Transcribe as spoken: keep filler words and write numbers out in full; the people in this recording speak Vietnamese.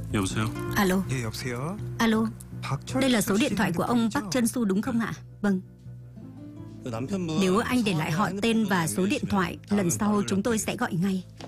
여보세요? Alo, 예, 여보세요. alo, 박철 đây là số 씨가 điện thoại của ông Park Chun Soo đúng không ạ? Vâng, nếu anh để lại họ tên và số điện thoại, lần sau chúng tôi sẽ gọi ngay.